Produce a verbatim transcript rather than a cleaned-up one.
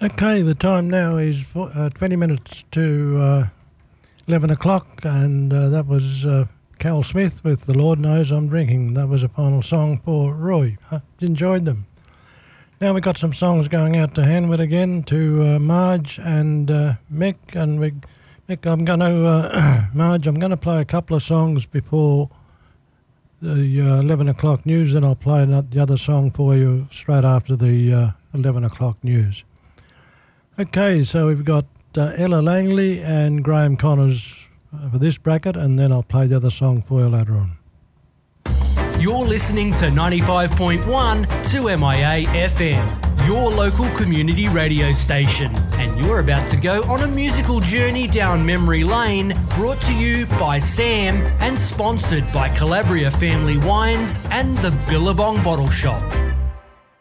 Okay, the time now is for, uh, twenty minutes to uh, eleven o'clock, and uh, that was uh, Cal Smith with The Lord Knows I'm Drinking. That was a final song for Roy. I enjoyed them. Now we've got some songs going out to Hanwood again, to uh, Marge and uh, Mick. And we, Mick, I'm going to, uh, Marge, I'm going to play a couple of songs before the uh, eleven o'clock news, then I'll play the other song for you straight after the uh, eleven o'clock news. Okay, so we've got uh, Ella Langley and Graham Connors uh, for this bracket, and then I'll play the other song for you later on. You're listening to ninety-five point one two M I A F M, your local community radio station, and you're about to go on a musical journey down memory lane, brought to you by Sam and sponsored by Calabria Family Wines and the Billabong Bottle Shop.